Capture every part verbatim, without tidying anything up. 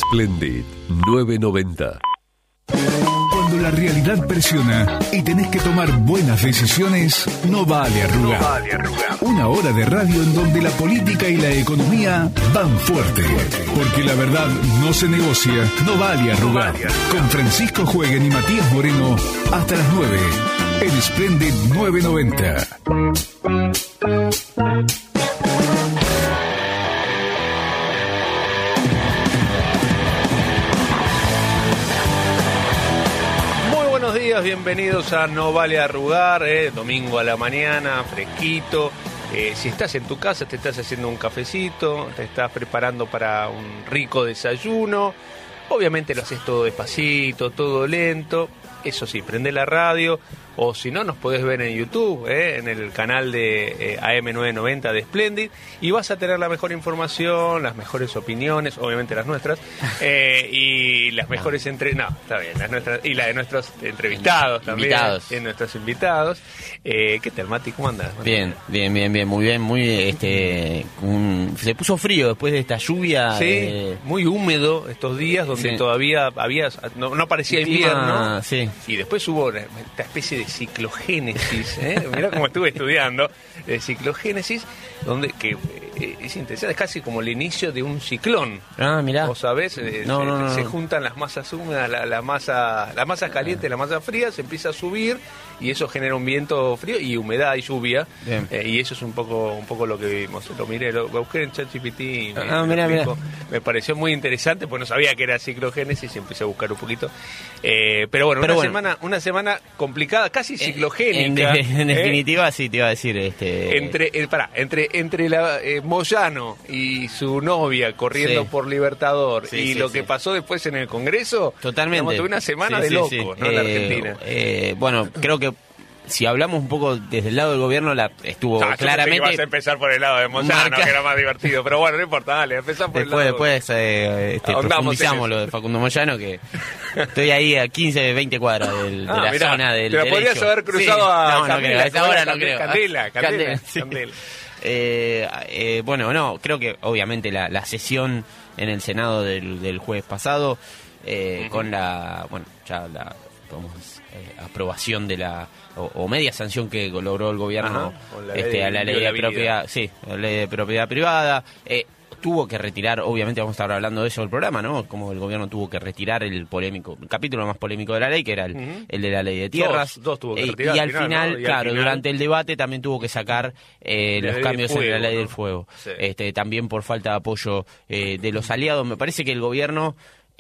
Splendid novecientos noventa. Cuando la realidad presiona y tenés que tomar buenas decisiones, no vale arrugar. No vale arrugar. Una hora de radio en donde la política y la economía van fuerte. Porque la verdad no se negocia, no vale arrugar. Con Francisco Jueguen y Matías Moreno hasta las nueve en Splendid novecientos noventa. Buenos días, bienvenidos a No Vale Arrugar, eh, domingo a la mañana, fresquito. Eh, si estás en tu casa, te estás haciendo un cafecito, te estás preparando para un rico desayuno. Obviamente lo haces todo despacito, todo lento. Eso sí, prende la radio, o si no, nos podés ver en YouTube, eh, en el canal de eh, A M novecientos noventa de Splendid, y vas a tener la mejor información, las mejores opiniones, obviamente las nuestras, eh, y las mejores entre... No, está bien, las nuestras, y la de nuestros entrevistados también, invitados. En nuestros invitados. Eh, ¿Qué tal, Mati? ¿Cómo andás? Bien, bien, bien, bien, muy bien, muy, este, un, se puso frío después de esta lluvia. Sí, eh, muy húmedo estos días, donde sí. todavía había, no, no parecía clima, invierno, sí. Y después hubo esta especie de ciclogénesis, ¿eh? Mirá cómo estuve estudiando, de ciclogénesis, donde que eh, es interesante, es casi como el inicio de un ciclón. Ah, mirá. ¿Vos sabés? Eh, no, se, no, no, se no. juntan las masas húmedas, la, la masa la masa caliente, la masa fría, se empieza a subir y eso genera un viento frío y humedad y lluvia. Eh, y eso es un poco un poco lo que vimos. Lo miré, lo busqué en ChatGPT y me, ah, mirá, mirá. me pareció muy interesante, pues no sabía que era ciclogénesis y empecé a buscar un poquito. Eh, pero bueno, pero una bueno. semana una semana complicada, casi ciclogénica. En, de, en ¿eh? definitiva, sí, te iba a decir. este Entre, el, pará, entre, entre la, eh, Moyano y su novia corriendo sí. por Libertador sí, y sí, lo sí. que pasó después en el Congreso, totalmente. digamos, tuve una semana sí, de sí, locos, sí. ¿no? En la Eh, Argentina. Eh, bueno, creo que si hablamos un poco desde el lado del gobierno, la estuvo Ah, claramente. Yo pensé que ibas a empezar por el lado de Moyano, marca... que era más divertido, pero bueno, no importa, dale, empezar por después, el lado. Después eh, este, profundizamos lo de Facundo Moyano, que estoy ahí a quince, veinte cuadras del, Ah, de la mirá, zona del te la derecho. podrías haber cruzado sí. a no, no Candela, creo, a esa hora no Candela, creo. Candela, Candela, Candela, sí. Candela. Eh, eh, bueno, no, creo que obviamente la, la sesión en el Senado del, del jueves pasado, eh, uh-huh. con la, bueno, ya la digamos, eh, aprobación de la, o, o media sanción que logró el gobierno la este, ley a la ley de propiedad, sí, la ley de propiedad privada, eh, tuvo que retirar, obviamente vamos a estar hablando de eso del programa, ¿no? Como el gobierno tuvo que retirar el polémico, el capítulo más polémico de la ley, que era el, uh-huh. el de la ley de tierras. Dos, dos tuvo que eh, retirar. y al final, final ¿no? y claro, al final... durante el debate también tuvo que sacar eh, los cambios fuego, en la ley ¿no? del fuego. Sí. Este, también por falta de apoyo eh, de los aliados. Me parece que el gobierno...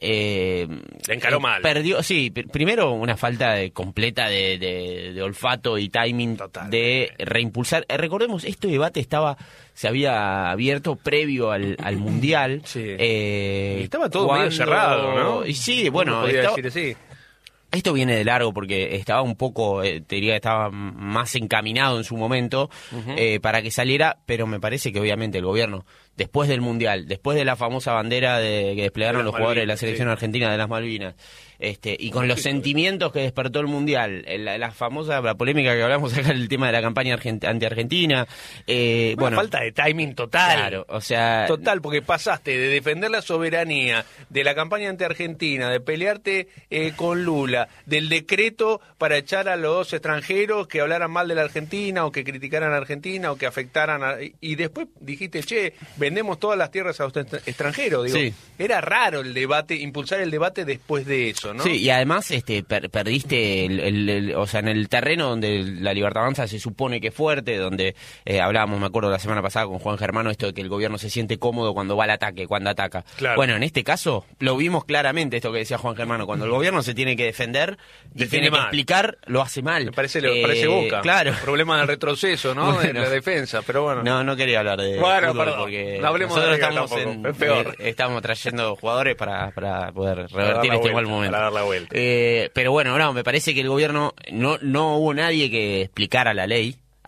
Eh, Le encaró mal. Perdió, sí, pr- primero una falta de, completa de, de, de olfato y timing Total. de reimpulsar. Eh, recordemos, este debate estaba se había abierto previo al, al Mundial. Sí. Eh, y estaba todo cuando... medio cerrado, ¿no? Y sí, bueno, podía estaba... decir así. Esto viene de largo porque estaba un poco, eh, te diría que estaba más encaminado en su momento uh-huh. eh, para que saliera, pero me parece que obviamente el gobierno, después del Mundial, después de la famosa bandera de, que desplegaron de los Malvinas, jugadores de la selección sí. argentina de las Malvinas, este y con los sentimientos que despertó el Mundial, la, la famosa la polémica que hablamos acá, el tema de la campaña argent- anti-argentina, eh, Una bueno, falta de timing total. Claro, o sea... Total, porque pasaste de defender la soberanía, de la campaña anti-argentina, de pelearte eh, con Lula, del decreto para echar a los extranjeros que hablaran mal de la Argentina o que criticaran a Argentina o que afectaran a... Y después dijiste, che, vendemos todas las tierras a los extranjeros. Digo, sí. Era raro el debate, impulsar el debate después de eso, ¿no? Sí, y además este per- perdiste, el, el, el, o sea, en el terreno donde la Libertad Avanza se supone que es fuerte, donde eh, hablábamos, me acuerdo la semana pasada con Juan Germano, esto de que el gobierno se siente cómodo cuando va al ataque, cuando ataca. Claro. Bueno, en este caso lo vimos claramente, esto que decía Juan Germano, cuando el gobierno se tiene que defender y Defiende tiene mal. que explicar, lo hace mal. Me parece, le eh, parece Boca. Claro. El problema del retroceso, ¿no? Bueno. En la defensa, pero bueno. No, no quería hablar de bueno, fútbol perdón. porque no hablemos nosotros de estamos, tampoco. en, Es peor. eh, estamos trayendo jugadores para, para poder Para revertir este mal vuelta, momento. Para dar la vuelta. Eh, pero bueno, no, me parece que el gobierno, no, no hubo nadie que explicara la ley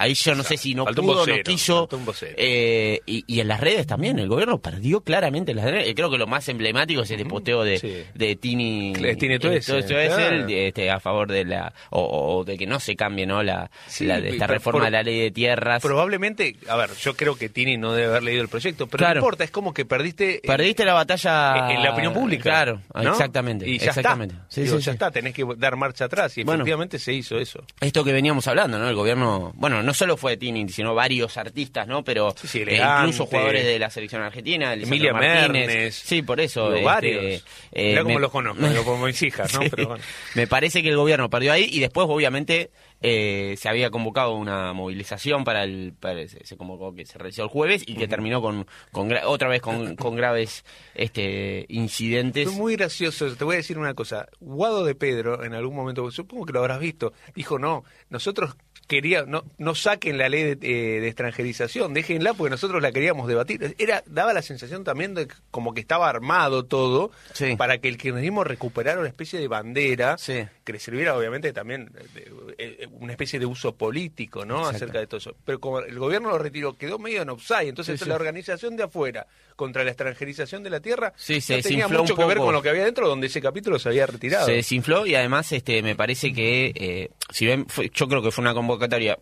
Ahí yo no sé si no Faltó un pudo, vocero, no quiso. faltó un vocero. Eh, y, y en las redes también, el gobierno perdió claramente en las redes. Creo que lo más emblemático es el posteo de, Sí. de Tini, Cl- Tini Toese, eh, Toese, claro. este, a favor de la, o, o de que no se cambie, ¿no? La, Sí, la de esta pero reforma por- de la ley de tierras. Probablemente, a ver, yo creo que Tini no debe haber leído el proyecto, pero Claro. no importa, es como que perdiste... eh, Perdiste la batalla en la opinión pública. Claro, ¿no? exactamente. Y ya exactamente. está. Sí, Digo, sí, ya sí. está, tenés que dar marcha atrás y Bueno. efectivamente se hizo eso. Esto que veníamos hablando, ¿no? El gobierno, bueno, no solo fue Tini, sino varios artistas, ¿no? Pero Sí, sí, eh, Elegante. incluso jugadores de la selección argentina, Lisandro Emilia Martínez. Mernes. Sí, por eso. Digo, este, varios. eh, Mirá cómo me- los conozco, digo, como mis hijas, ¿no? Sí. Pero bueno. Me parece que el gobierno perdió ahí y después, obviamente, eh, se había convocado una movilización para el. Para, se, se convocó que se realizó el jueves y que terminó con, con gra- otra vez con, con graves este incidentes. Fue muy gracioso, te voy a decir una cosa. Guado de Pedro, en algún momento, supongo que lo habrás visto, dijo, no, nosotros queríamos, no, no saquen la ley de, eh, de extranjerización, déjenla porque nosotros la queríamos debatir. Era, daba la sensación también de que como que estaba armado todo Sí. para que el kirchnerismo recuperara una especie de bandera Sí. que le sirviera obviamente también de, de, una especie de uso político, ¿no? Exacto. Acerca de todo eso. Pero como el gobierno lo retiró, quedó medio en offside, entonces Sí, sí. la organización de afuera contra la extranjerización de la tierra Sí, no se tenía desinfló mucho un que ver poco. con lo que había dentro, donde ese capítulo se había retirado. Se desinfló y además este me parece que eh, si ven fue- yo creo que fue una convocatoria,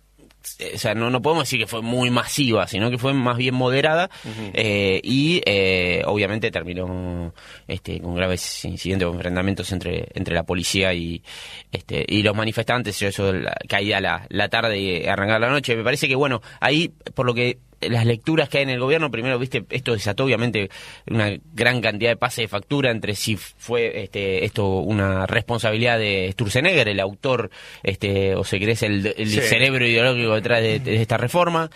eh, o sea, no, no podemos decir que fue muy masiva, sino que fue más bien moderada. Ujú. eh, y eh, obviamente terminó este con graves incidentes o enfrentamientos entre entre la policía y este y los manifestantes. Eso la, caía la, la tarde y arrancaba la noche. Me parece que bueno, ahí por lo que las lecturas que hay en el gobierno, primero, viste, esto desató obviamente una gran cantidad de pases de factura entre si fue este esto una responsabilidad de Sturzenegger, el autor, este o se cree el, el Sí. cerebro ideológico detrás de, de esta reforma.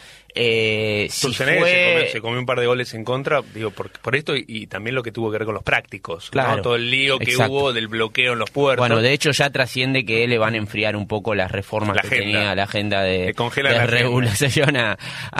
Eh, si Sturzenegger fue... se, comió, se comió un par de goles en contra, digo, por, por esto y, y también lo que tuvo que ver con los prácticos, Claro, ¿no? Todo el lío que exacto. hubo del bloqueo en los puertos. Bueno, de hecho ya trasciende que le van a enfriar un poco las reformas La que agenda. tenía la agenda de, Le congelan de la agenda. regulación a,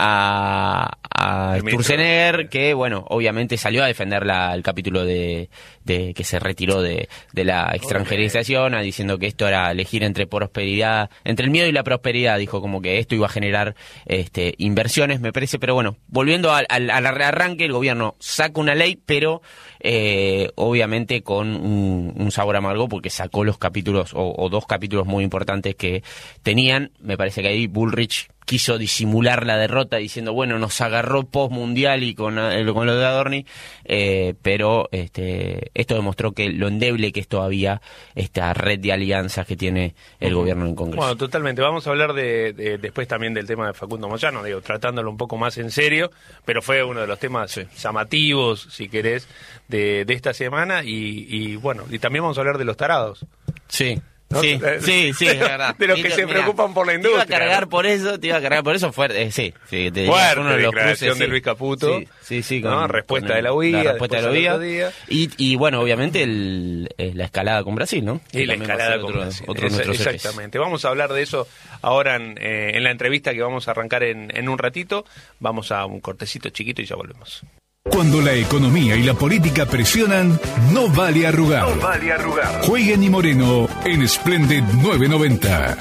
a, a El ministro. Sturzenegger, que bueno, obviamente salió a defender la, el capítulo de, de que se retiró de, de la extranjerización, a diciendo que esto era elegir entre prosperidad, entre el miedo y la prosperidad, dijo como que esto iba a generar este inversiones, me parece. Pero bueno, volviendo al, al, al arranque, el gobierno saca una ley, pero eh, obviamente con un, un sabor amargo porque sacó los capítulos o, o dos capítulos muy importantes que tenían. Me parece que ahí Bullrich quiso disimular la derrota diciendo, bueno, nos agarró post-mundial y con, eh, con lo de Adorni, eh, pero este esto demostró que lo endeble que es todavía esta red de alianzas que tiene el gobierno en Congreso. Bueno, totalmente. Vamos a hablar de, de- después también del tema de Facundo Moyano, digo, tratándolo un poco más en serio, pero fue uno de los temas llamativos, si querés, de, de esta semana y, y bueno, y también vamos a hablar de los tarados. Sí. ¿No? Sí, sí, sí, es verdad. De los que Mira, se preocupan por la Te iba a industria, cargar ¿no? por eso, te iba a cargar por eso, fuerte, eh, sí. sí te diría, Fuerte fue uno de los declaración cruces, de sí. Luis Caputo. Sí, sí, sí, ¿no? Respuesta de la U I A, La respuesta de la U I A. después al otro día. Y, y bueno, obviamente el, eh, la escalada con Brasil, ¿no? Y Que la también va a escalada ser con otro, Brasil. otro de Esa- nuestros ejes. exactamente. Vamos a hablar de eso ahora en, eh, en la entrevista que vamos a arrancar en, en un ratito. Vamos a un cortecito chiquito y ya volvemos. Cuando la economía y la política presionan, no vale arrugar. No vale arrugar. Jueguen y Moreno en Splendid nueve noventa.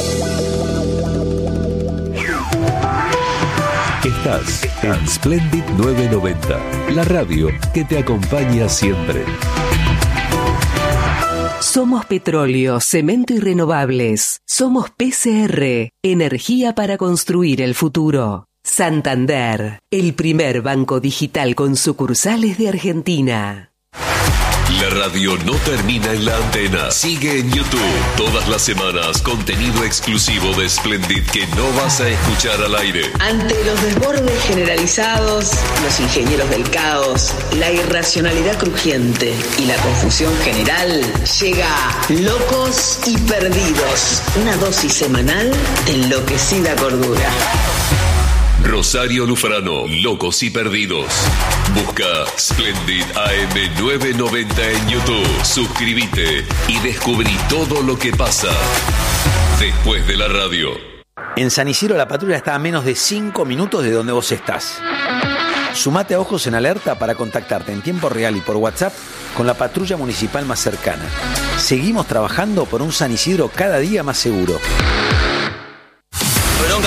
Estás en Splendid nueve noventa, la radio que te acompaña siempre. Somos petróleo, cemento y renovables. Somos P C R, energía para construir el futuro. Santander, el primer banco digital con sucursales de Argentina. La radio no termina en la antena. Sigue en YouTube. Todas las semanas, contenido exclusivo de Splendid que no vas a escuchar al aire. Ante los desbordes generalizados, los ingenieros del caos, la irracionalidad crujiente y la confusión general, llega Locos y Perdidos, una dosis semanal de enloquecida cordura. Rosario Lufrano, Locos y Perdidos. Busca Splendid A M nueve noventa en YouTube. Suscríbete y descubrí todo lo que pasa después de la radio. En San Isidro la patrulla está a menos de cinco minutos de donde vos estás. Sumate a Ojos en Alerta para contactarte en tiempo real y por WhatsApp con la patrulla municipal más cercana. Seguimos trabajando por un San Isidro cada día más seguro. Bronca por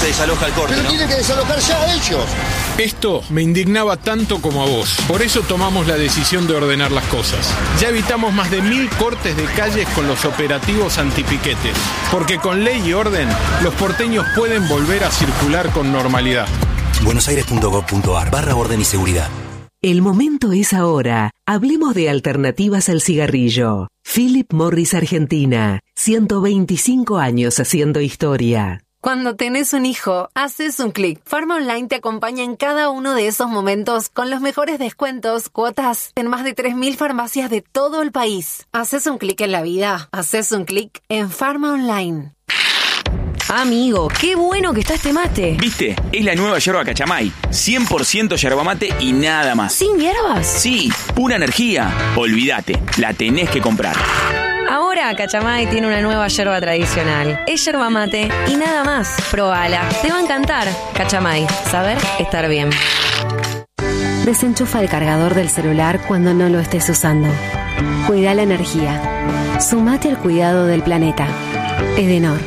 se desaloja el corte, Pero ¿no? tienen que desalojar ya a ellos. Esto me indignaba tanto como a vos. Por eso tomamos la decisión de ordenar las cosas. Ya evitamos más de mil cortes de calles con los operativos antipiquetes. Porque con ley y orden, los porteños pueden volver a circular con normalidad. buenosaires.gov.ar barra orden y seguridad. El momento es ahora. Hablemos de alternativas al cigarrillo. Philip Morris Argentina. ciento veinticinco años haciendo historia. Cuando tenés un hijo, haces un clic. Pharma Online te acompaña en cada uno de esos momentos con los mejores descuentos, cuotas en más de tres mil farmacias de todo el país. Haces un clic en la vida. Haces un clic en Pharma Online. Amigo, qué bueno que está este mate. ¿Viste? Es la nueva yerba Cachamay. cien por ciento yerba mate y nada más. ¿Sin hierbas? Sí, pura energía. Olvídate, la tenés que comprar. Ahora Cachamay tiene una nueva yerba tradicional. Es yerba mate y nada más. Probala, te va a encantar. Cachamay, saber estar bien. Desenchufa el cargador del celular cuando no lo estés usando. Cuida la energía. Sumate al cuidado del planeta. Edenor.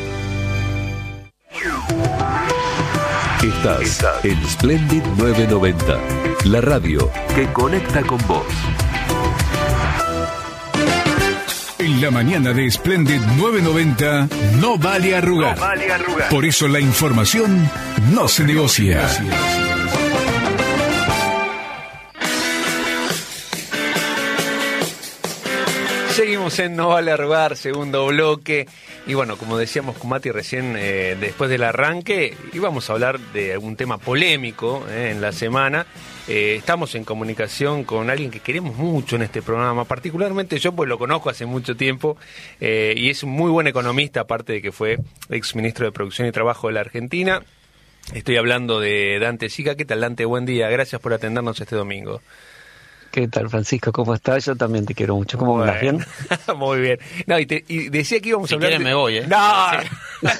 Estás en Splendid novecientos noventa, la radio que conecta con vos. En la mañana de Splendid novecientos noventa no vale arrugar. No vale arrugar. Por eso la información no se negocia. Seguimos en No Vale Arrugar, segundo bloque. Y bueno, como decíamos con Mati recién, eh, después del arranque, íbamos a hablar de algún tema polémico eh, en la semana. Eh, estamos en comunicación con alguien que queremos mucho en este programa, particularmente yo, pues lo conozco hace mucho tiempo, eh, y es un muy buen economista, aparte de que fue ex ministro de Producción y Trabajo de la Argentina. Estoy hablando de Dante Sica. ¿Qué tal, Dante? Buen día, gracias por atendernos este domingo. ¿Qué tal, Francisco? ¿Cómo estás? Yo también te quiero mucho. ¿Cómo bueno, andas? ¿Bien? Muy bien. No, y, te, y decía que íbamos si a hablar... Si quieren de... me voy, ¿eh? ¡No!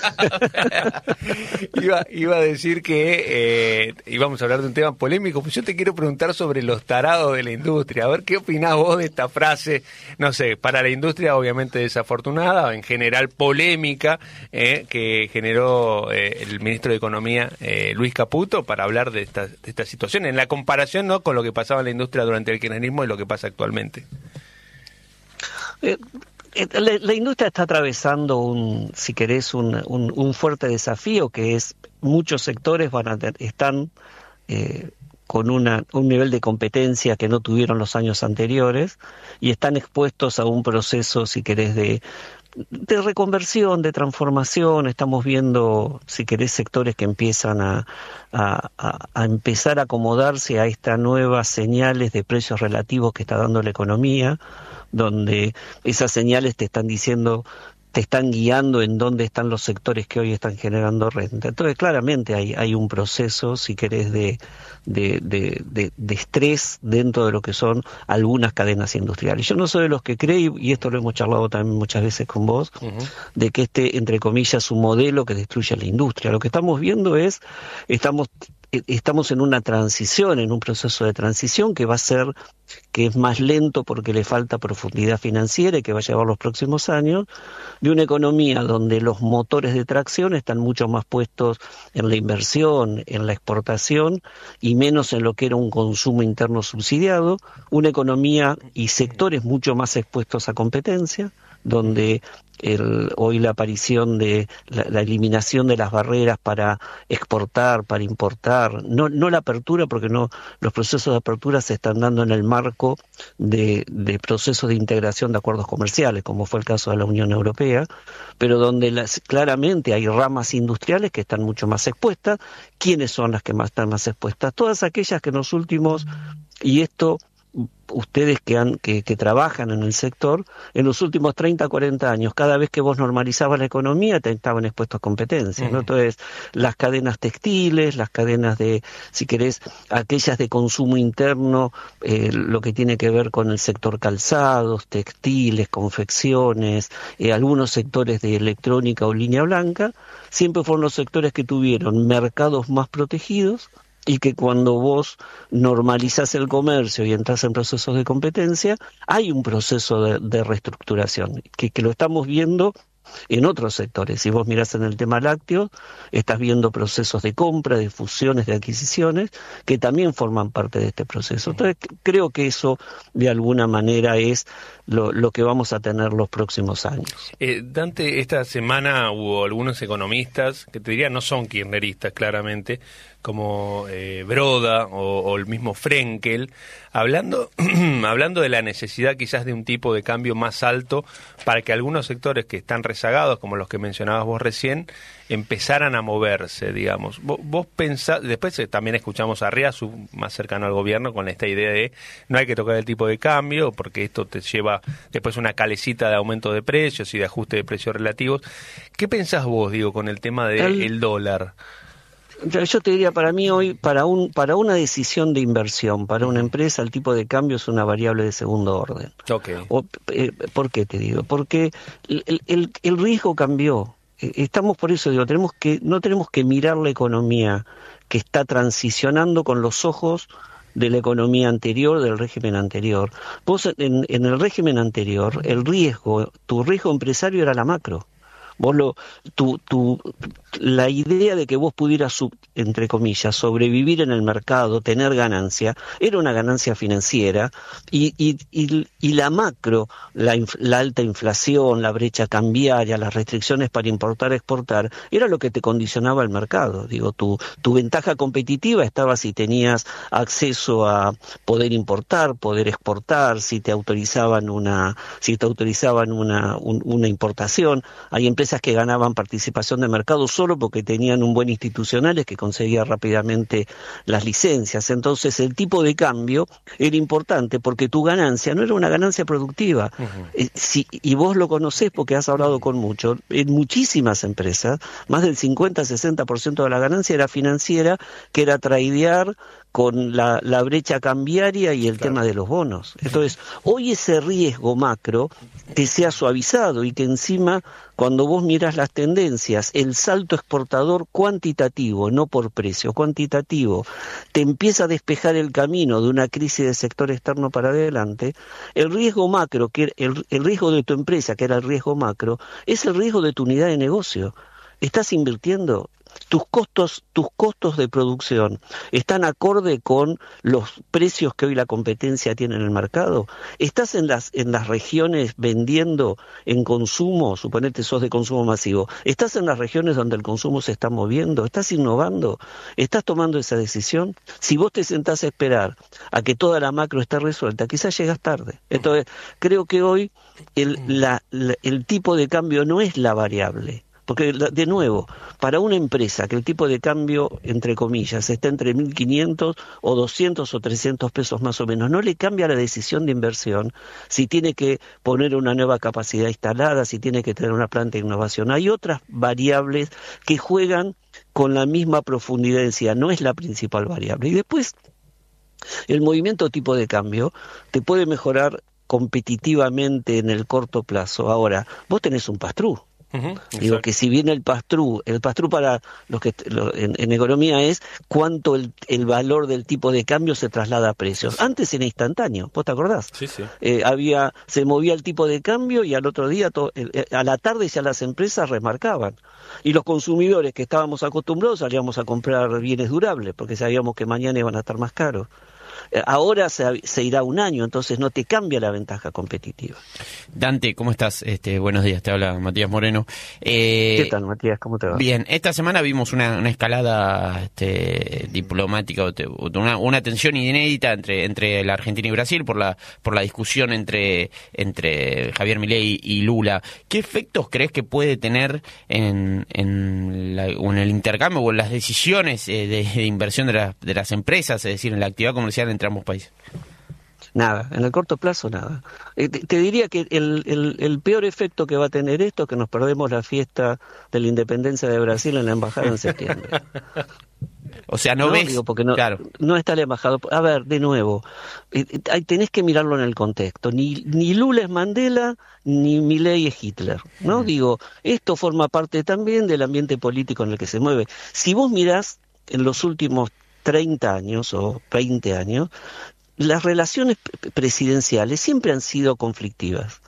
iba, iba a decir que eh, íbamos a hablar de un tema polémico. Pues yo te quiero preguntar sobre los tarados de la industria. A ver, ¿qué opinás vos de esta frase? No sé, para la industria obviamente desafortunada, en general polémica, eh, que generó eh, el ministro de Economía, eh, Luis Caputo, para hablar de esta, de esta situación, en la comparación, ¿no?, con lo que pasaba en la industria durante el kirchnerismo y lo que pasa actualmente. Eh, eh, la, la industria está atravesando un, si querés, un, un, un fuerte desafío, que es muchos sectores van a están eh, con una, un nivel de competencia que no tuvieron los años anteriores y están expuestos a un proceso, si querés, de de reconversión, de transformación. Estamos viendo, si querés, sectores que empiezan a, a, a, a empezar a acomodarse a estas nuevas señales de precios relativos que está dando la economía, donde esas señales te están diciendo, te están guiando en dónde están los sectores que hoy están generando renta. Entonces, claramente hay, hay un proceso, si querés, de, de, de, de, de estrés dentro de lo que son algunas cadenas industriales. Yo no soy de los que cree, y esto lo hemos charlado también muchas veces con vos, uh-huh. de que este, entre comillas, es un modelo que destruye la industria. Lo que estamos viendo es, estamos estamos en una transición, en un proceso de transición que va a ser, que es más lento porque le falta profundidad financiera y que va a llevar los próximos años, de una economía donde los motores de tracción están mucho más puestos en la inversión, en la exportación y menos en lo que era un consumo interno subsidiado, una economía y sectores mucho más expuestos a competencia, donde el, hoy la aparición de la, la eliminación de las barreras para exportar, para importar, no, no la apertura, porque no los procesos de apertura se están dando en el marco de, de procesos de integración de acuerdos comerciales, como fue el caso de la Unión Europea, pero donde las, claramente hay ramas industriales que están mucho más expuestas. ¿Quiénes son las que más están más expuestas? Todas aquellas que en los últimos, y esto ustedes que han que, que trabajan en el sector, en los últimos treinta, cuarenta años, cada vez que vos normalizabas la economía, te estaban expuestos a competencia, ¿no? Uh-huh. Entonces, las cadenas textiles, las cadenas de, si querés, aquellas de consumo interno, eh, lo que tiene que ver con el sector calzados, textiles, confecciones, eh, algunos sectores de electrónica o línea blanca, siempre fueron los sectores que tuvieron mercados más protegidos, y que cuando vos normalizás el comercio y entras en procesos de competencia, hay un proceso de, de reestructuración, que, que lo estamos viendo en otros sectores. Si vos mirás en el tema lácteo, estás viendo procesos de compra, de fusiones, de adquisiciones, que también forman parte de este proceso. Entonces, creo que eso, de alguna manera, es lo, lo que vamos a tener los próximos años. Eh, Dante, esta semana hubo algunos economistas que te diría no son kirchneristas, claramente, como eh, Broda o, o el mismo Frenkel, hablando hablando de la necesidad quizás de un tipo de cambio más alto para que algunos sectores que están rezagados, como los que mencionabas vos recién, empezaran a moverse, digamos. Vos, vos pensás, después eh, también escuchamos a Riazu, más cercano al gobierno, con esta idea de no hay que tocar el tipo de cambio, porque esto te lleva después una calecita de aumento de precios y de ajuste de precios relativos. ¿Qué pensás vos, digo, con el tema del el dólar? Yo te diría, para mí hoy, para un para una decisión de inversión, para una empresa, el tipo de cambio es una variable de segundo orden. Okay. O, eh, ¿Por qué te digo? Porque el, el, el riesgo cambió. Estamos, por eso digo, tenemos que no tenemos que mirar la economía que está transicionando con los ojos de la economía anterior, del régimen anterior. Vos en, en el régimen anterior, el riesgo, tu riesgo empresario era la macro. Vos lo, tu, tu, la idea de que vos pudieras, sub, entre comillas, sobrevivir en el mercado, tener ganancia, era una ganancia financiera, y, y, y, y la macro, la, la alta inflación, la brecha cambiaria, las restricciones para importar, exportar, era lo que te condicionaba el mercado. Digo, tu, tu ventaja competitiva estaba si tenías acceso a poder importar, poder exportar, si te autorizaban una, si te autorizaban una, un, una importación. Hay empresas que ganaban participación de mercado solo porque tenían un buen institucional que conseguía rápidamente las licencias. Entonces el tipo de cambio era importante porque tu ganancia no era una ganancia productiva. Uh-huh. eh, si, y vos lo conocés porque has hablado con muchos. En muchísimas empresas, más del cincuenta a sesenta por ciento de la ganancia era financiera, que era tradear con la, la brecha cambiaria y el claro. tema de los bonos. Entonces, hoy ese riesgo macro que se ha suavizado y que encima, cuando vos miras las tendencias, el salto exportador cuantitativo, no por precio, cuantitativo, te empieza a despejar el camino de una crisis de sector externo para adelante, el riesgo macro, que el, el riesgo de tu empresa, que era el riesgo macro, es el riesgo de tu unidad de negocio. Estás invirtiendo. Tus costos, tus costos de producción están acorde con los precios que hoy la competencia tiene en el mercado. Estás en las en las regiones vendiendo en consumo, suponete sos de consumo masivo. Estás en las regiones donde el consumo se está moviendo. Estás innovando. Estás tomando esa decisión. Si vos te sentás a esperar a que toda la macro esté resuelta, quizás llegas tarde. Entonces, creo que hoy el la, la, el tipo de cambio no es la variable. Porque, de nuevo, para una empresa que el tipo de cambio, entre comillas, está entre mil quinientos o doscientos o trescientos pesos más o menos, no le cambia la decisión de inversión si tiene que poner una nueva capacidad instalada, si tiene que tener una planta de innovación. Hay otras variables que juegan con la misma profundidad, decía, no es la principal variable. Y después, el movimiento tipo de cambio te puede mejorar competitivamente en el corto plazo. Ahora, vos tenés un pass-through. Uh-huh, Digo exacto. que si bien el pass-through, el pass-through para los que lo, en, en economía es cuánto el, el valor del tipo de cambio se traslada a precios. Sí. Antes era instantáneo, ¿vos te acordás? Sí, sí. Eh, había, se movía el tipo de cambio y al otro día, to, eh, a la tarde ya las empresas remarcaban. Y los consumidores que estábamos acostumbrados salíamos a comprar bienes durables porque sabíamos que mañana iban a estar más caros. Ahora se, se irá un año, entonces no te cambia la ventaja competitiva. Dante, ¿cómo estás? Este, buenos días, te habla Matías Moreno. Eh, ¿Qué tal, Matías? ¿Cómo te va? Bien, esta semana vimos una, una escalada este, diplomática, una, una tensión inédita entre, entre la Argentina y Brasil por la, por la discusión entre, entre Javier Milei y Lula. ¿Qué efectos crees que puede tener en, en, la, en el intercambio o en las decisiones de, de inversión de, la, de las empresas, es decir, en la actividad comercial entre ambos países? Nada, en el corto plazo nada. Eh, te, te diría que el, el, el peor efecto que va a tener esto es que nos perdemos la fiesta de la independencia de Brasil en la embajada en septiembre. O sea, no, no ves, digo, porque no, claro. no está el embajador. A ver, de nuevo, eh, tenés que mirarlo en el contexto. Ni, ni Lula es Mandela, ni Milei es Hitler, ¿no? Mm. Digo, esto forma parte también del ambiente político en el que se mueve. Si vos mirás en los últimos treinta años o veinte años, las relaciones presidenciales siempre han sido conflictivas.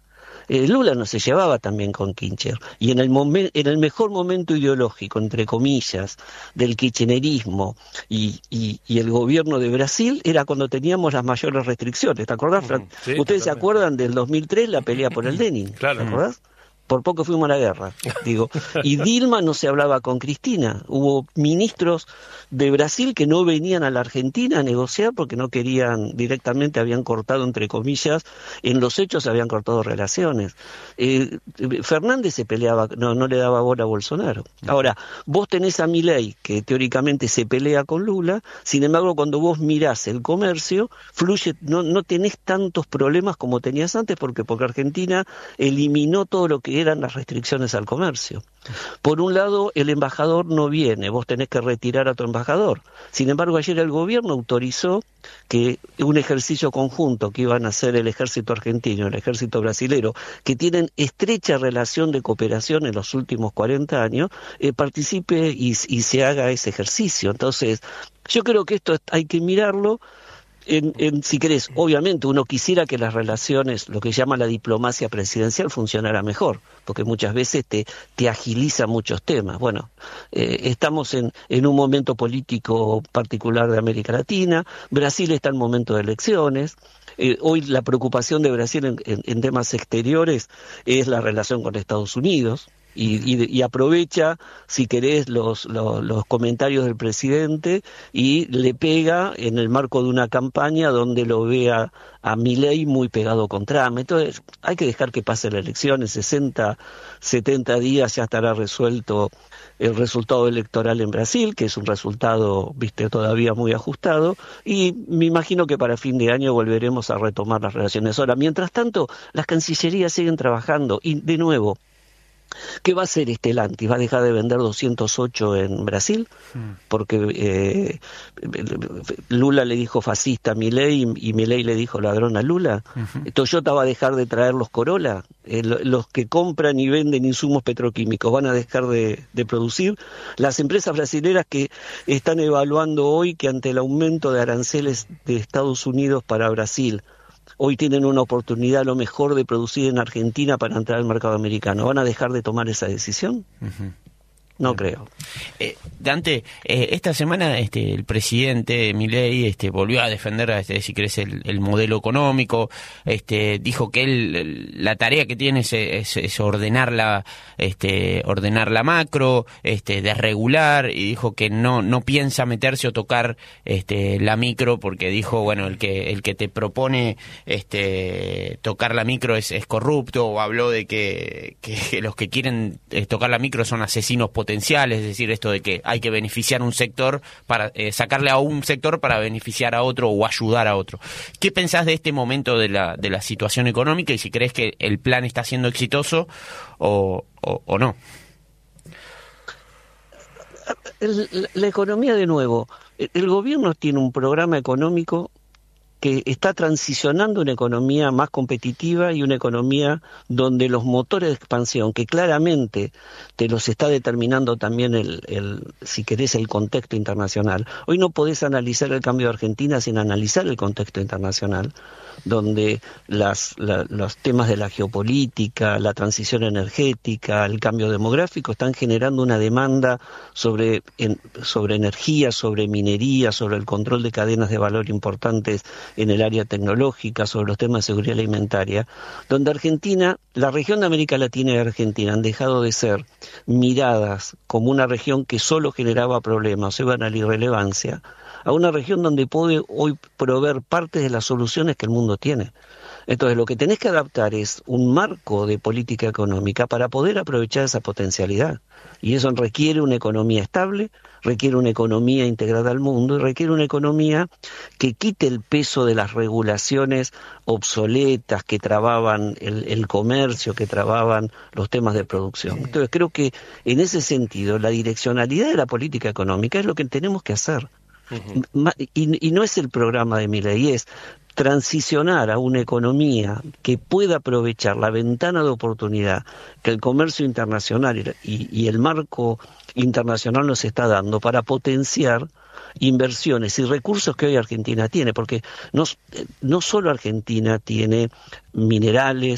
Eh, Lula no se llevaba tan bien con Kirchner, y en el, momen, en el mejor momento ideológico, entre comillas, del kirchnerismo y, y, y el gobierno de Brasil, era cuando teníamos las mayores restricciones. ¿Te acordás, Fran? Sí, ¿Ustedes totalmente. se acuerdan del dos mil tres, la pelea por el Lenin? Claro. ¿Te acordás? Por poco fuimos a la guerra, digo. Y Dilma no se hablaba con Cristina. Hubo ministros de Brasil que no venían a la Argentina a negociar porque no querían, directamente habían cortado, entre comillas, en los hechos habían cortado relaciones. Eh, Fernández se peleaba, no, no le daba bola a Bolsonaro. Ahora, vos tenés a Milei, que teóricamente se pelea con Lula, sin embargo, cuando vos mirás el comercio, fluye, no, no tenés tantos problemas como tenías antes, porque, porque Argentina eliminó todo lo que eran las restricciones al comercio. Por un lado, el embajador no viene, vos tenés que retirar a tu embajador. Sin embargo, ayer el gobierno autorizó que un ejercicio conjunto que iban a hacer el ejército argentino y el ejército brasilero, que tienen estrecha relación de cooperación en los últimos cuarenta años, eh, participe y, y se haga ese ejercicio. Entonces, yo creo que esto hay que mirarlo. En, en, si querés, obviamente uno quisiera que las relaciones, lo que llama la diplomacia presidencial, funcionara mejor, porque muchas veces te, te agiliza muchos temas. Bueno, eh, estamos en, en un momento político particular de América Latina, Brasil está en momento de elecciones, eh, hoy la preocupación de Brasil en, en, en temas exteriores es la relación con Estados Unidos. Y, y, y aprovecha, si querés, los, los, los comentarios del presidente y le pega en el marco de una campaña donde lo vea a Milei muy pegado con Trump. Entonces hay que dejar que pase la elección, en sesenta, setenta días ya estará resuelto el resultado electoral en Brasil, que es un resultado, viste, todavía muy ajustado, y me imagino que para fin de año volveremos a retomar las relaciones. Ahora, mientras tanto, las cancillerías siguen trabajando, y de nuevo, ¿qué va a hacer Stellantis? ¿Va a dejar de vender doscientos ocho en Brasil? Porque eh, Lula le dijo fascista a Milei y Milei le dijo ladrón a Lula. Uh-huh. ¿Toyota va a dejar de traer los Corolla? Eh, los que compran y venden insumos petroquímicos van a dejar de, de producir. Las empresas brasileras que están evaluando hoy que ante el aumento de aranceles de Estados Unidos para Brasil, hoy tienen una oportunidad a lo mejor de producir en Argentina para entrar al mercado americano. ¿Van a dejar de tomar esa decisión? Uh-huh. No creo. Eh, Dante, eh, esta semana este, el presidente Milei este, volvió a defender, este, si querés, el, el modelo económico. Este, dijo que él, la tarea que tiene es, es, es ordenar la, este, ordenar la macro, este, desregular, y dijo que no, no piensa meterse o tocar este, la micro, porque dijo, bueno, el que, el que te propone este, tocar la micro es, es corrupto, o habló de que, que los que quieren eh, tocar la micro son asesinos potenciales. Es decir, esto de que hay que beneficiar un sector para eh, sacarle a un sector para beneficiar a otro o ayudar a otro. ¿Qué pensás de este momento de la de la situación económica y si crees que el plan está siendo exitoso o, o, o no? El, la, la economía, de nuevo, el, el gobierno tiene un programa económico que está transicionando una economía más competitiva y una economía donde los motores de expansión, que claramente te los está determinando también el, el, si querés, el contexto internacional. Hoy no podés analizar el cambio de Argentina sin analizar el contexto internacional, donde las, la, los temas de la geopolítica, la transición energética, el cambio demográfico están generando una demanda sobre, en, sobre energía, sobre minería, sobre el control de cadenas de valor importantes en el área tecnológica, sobre los temas de seguridad alimentaria, donde Argentina, la región de América Latina y Argentina han dejado de ser miradas como una región que solo generaba problemas, se iban a la irrelevancia, a una región donde puede hoy proveer parte de las soluciones que el mundo tiene. Entonces, lo que tenés que adaptar es un marco de política económica para poder aprovechar esa potencialidad. Y eso requiere una economía estable, requiere una economía integrada al mundo y requiere una economía que quite el peso de las regulaciones obsoletas que trababan el, el comercio, que trababan los temas de producción. Entonces, creo que en ese sentido la direccionalidad de la política económica es lo que tenemos que hacer. Uh-huh. Y, y no es el programa de Milei, es transicionar a una economía que pueda aprovechar la ventana de oportunidad que el comercio internacional y, y el marco internacional nos está dando para potenciar inversiones y recursos que hoy Argentina tiene, porque no, no solo Argentina tiene minerales,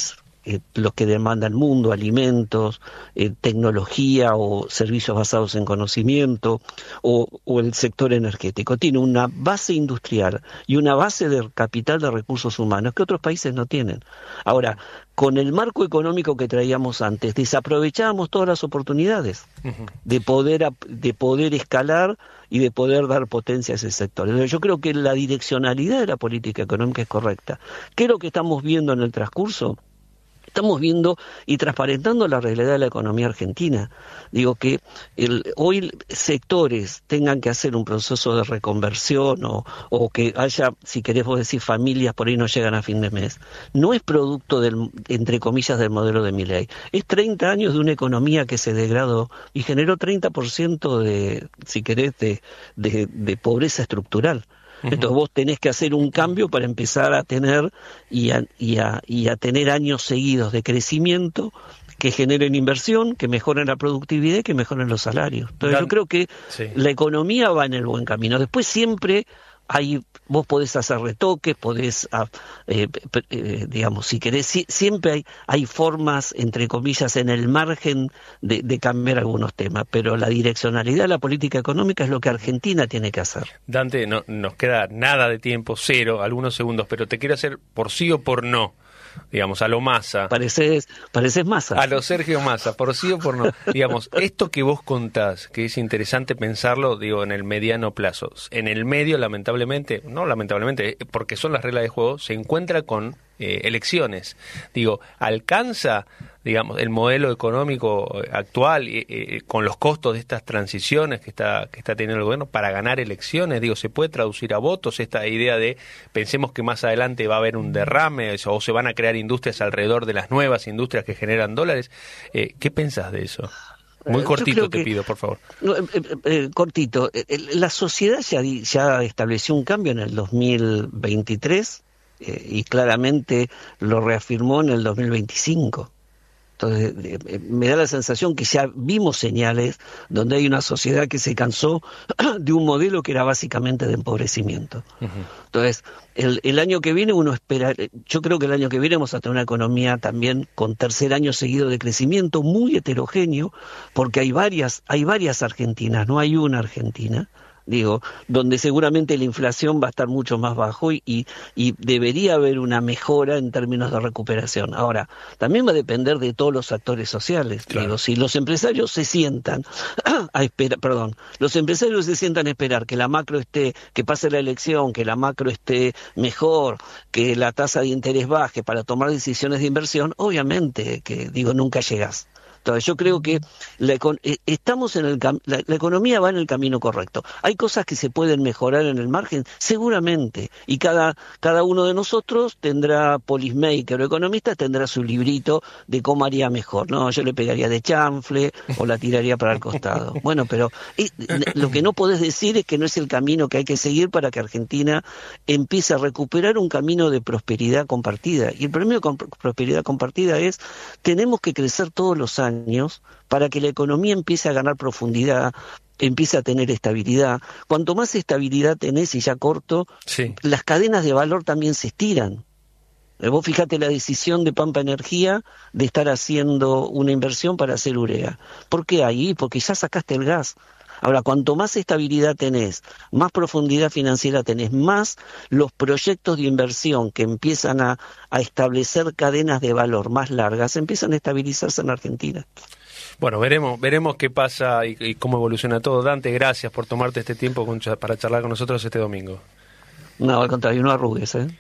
eh, los que demanda el mundo, alimentos, eh, tecnología o servicios basados en conocimiento, o, o el sector energético. Tiene una base industrial y una base de capital de recursos humanos que otros países no tienen. Ahora, con el marco económico que traíamos antes, desaprovechábamos todas las oportunidades uh-huh. de poder de poder escalar y de poder dar potencia a ese sector. Entonces, yo creo que la direccionalidad de la política económica es correcta. ¿Qué es lo que estamos viendo en el transcurso? Estamos viendo y transparentando la realidad de la economía argentina. Digo que el, hoy sectores tengan que hacer un proceso de reconversión o, o que haya, si querés vos decir, familias por ahí no llegan a fin de mes. No es producto del, entre comillas, del modelo de Milei. Es treinta años de una economía que se degradó y generó treinta por ciento de, si querés, de, de, de pobreza estructural. Entonces vos tenés que hacer un cambio para empezar a tener y a, y a, y a tener años seguidos de crecimiento que generen inversión, que mejoren la productividad y que mejoren los salarios. Entonces yo creo que sí. la economía va en el buen camino. Después siempre hay, vos podés hacer retoques, podés, eh, eh, digamos, si querés, si, siempre hay, hay formas, entre comillas, en el margen de, de cambiar algunos temas, pero la direccionalidad de la política económica es lo que Argentina tiene que hacer. Dante, no nos queda nada de tiempo, cero, algunos segundos, pero te quiero hacer por sí o por no. Digamos, a lo Massa. Pareces, pareces Massa. A lo Sergio Massa, por sí o por no. Digamos, esto que vos contás, que es interesante pensarlo, digo, en el mediano plazo. En el medio, lamentablemente, no lamentablemente, porque son las reglas de juego, se encuentra con eh, elecciones. Digo, ¿alcanza, digamos, el modelo económico actual eh, eh, con los costos de estas transiciones que está que está teniendo el gobierno para ganar elecciones? Digo, ¿se puede traducir a votos esta idea de pensemos que más adelante va a haber un derrame o se van a crear industrias alrededor de las nuevas industrias que generan dólares? Eh, ¿Qué pensás de eso? Muy cortito te que, pido, por favor. No, eh, eh, cortito. Eh, la sociedad ya, ya estableció un cambio en el dos mil veintitrés eh, y claramente lo reafirmó en el dos mil veinticinco. Entonces, eh, me da la sensación que ya vimos señales donde hay una sociedad que se cansó de un modelo que era básicamente de empobrecimiento. Uh-huh. Entonces, el, el año que viene uno espera, yo creo que el año que viene vamos a tener una economía también con tercer año seguido de crecimiento muy heterogéneo, porque hay varias, hay varias Argentinas, no hay una Argentina. Digo, donde seguramente la inflación va a estar mucho más bajo y, y, y debería haber una mejora en términos de recuperación. Ahora, también va a depender de todos los actores sociales. Claro. Digo, si los empresarios se sientan a esperar, perdón, los empresarios se sientan a esperar que la macro esté, que pase la elección, que la macro esté mejor, que la tasa de interés baje para tomar decisiones de inversión, obviamente que, digo, nunca llegás. Entonces, yo creo que la, estamos en el la, la economía va en el camino correcto. Hay cosas que se pueden mejorar en el margen, seguramente, y cada cada uno de nosotros tendrá policymaker o economista, tendrá su librito de cómo haría mejor. No, yo le pegaría de chanfle o la tiraría para el costado. Bueno, pero eh, lo que no podés decir es que no es el camino que hay que seguir para que Argentina empiece a recuperar un camino de prosperidad compartida. Y el premio de prosperidad compartida es, tenemos que crecer todos los años para que la economía empiece a ganar profundidad, empiece a tener estabilidad. Cuanto más estabilidad tenés, y ya corto, sí. las cadenas de valor también se estiran. Vos fíjate la decisión de Pampa Energía de estar haciendo una inversión para hacer urea. ¿Por qué ahí? Porque ya sacaste el gas. Ahora, cuanto más estabilidad tenés, más profundidad financiera tenés, más los proyectos de inversión que empiezan a, a establecer cadenas de valor más largas, empiezan a estabilizarse en Argentina. Bueno, veremos veremos qué pasa y, y cómo evoluciona todo. Dante, gracias por tomarte este tiempo con, para charlar con nosotros este domingo. No, al contrario, no arrugues, ¿eh?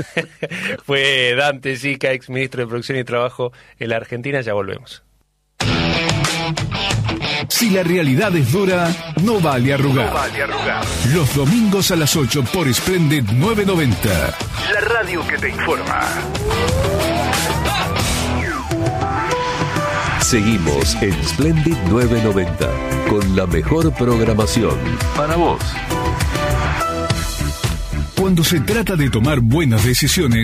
Fue Dante Sica, ex ministro de Producción y Trabajo en la Argentina. Ya volvemos. Si la realidad es dura, no vale arrugar. No vale arrugar. Los domingos a las ocho por Splendid nueve noventa. La radio que te informa. Seguimos en Splendid nueve noventa con la mejor programación para vos. Cuando se trata de tomar buenas decisiones,